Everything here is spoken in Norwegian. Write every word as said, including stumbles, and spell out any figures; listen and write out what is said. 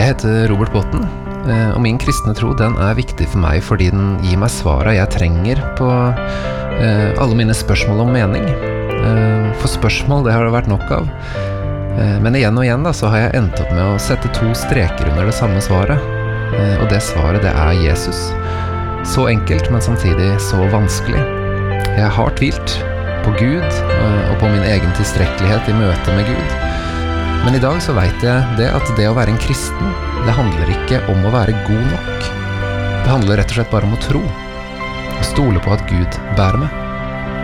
Jeg heter Robert Botten, og min kristne tro den er viktig for meg fordi den gir meg svaret jeg trenger på alle mine spørsmål om mening. For spørsmål, det har det vært nok av. Men igjen og igjen da, så har jeg endt opp med å sette to streker under det samme svaret. Og det svaret, det er Jesus. Så enkelt, men samtidig så vanskelig. Jeg har tvilt på Gud og på min egen tilstrekkelighet i møte med Gud. Men i dag så vet jeg det at det å være en kristen, det handler ikke om å være god nok. Det handler rett og slett bare om å tro. Og stole på at Gud bærer med.